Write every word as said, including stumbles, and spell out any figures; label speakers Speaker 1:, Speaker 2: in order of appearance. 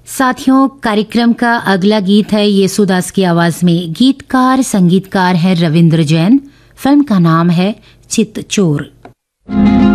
Speaker 1: साथियों, कार्यक्रम का अगला गीत है येसुदास की आवाज में। गीतकार संगीतकार है रविंद्र जैन। फिल्म का नाम है चित चोर।